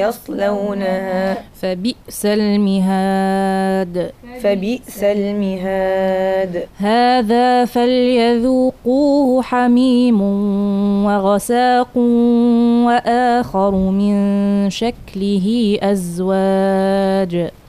يصلونها فبئس المهاد. فبئس المهاد. هذا فليذوقوه حميم وغساق وآخر من شكله أزواج.